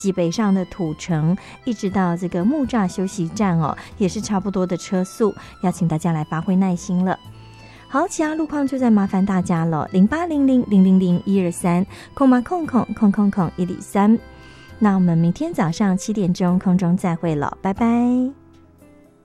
基北上的土城，一直到这个木栅休息站哦，也是差不多的车速，要请大家来发挥耐心了。好，其他路况就再麻烦大家了，0800000123，空吗空103。那我们明天早上7点钟空中再会了，拜拜。